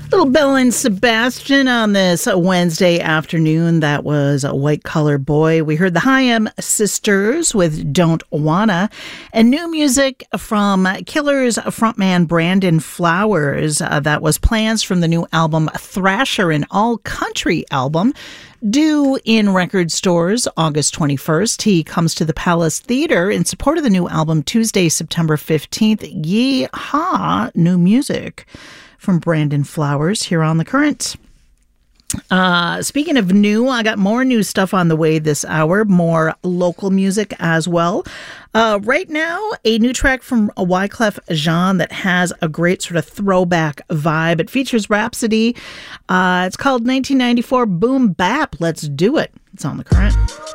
Little Belle and Sebastian on this Wednesday afternoon. That was a White Collar Boy. We heard the Haim Sisters with Don't Wanna, and new music from Killers frontman Brandon Flowers. That was Plans from the new album Thrasher, an all-country album due in record stores August 21st. He comes to the Palace Theatre in support of the new album Tuesday, September 15th. Yee-haw, new music from Brandon Flowers here on The Current. Speaking of new, I got more new stuff on the way this hour, more local music as well. Right now, a new track from Wyclef Jean that has a great sort of throwback vibe. It features Rhapsody. It's called 1994 Boom Bap. Let's do it. It's on The Current.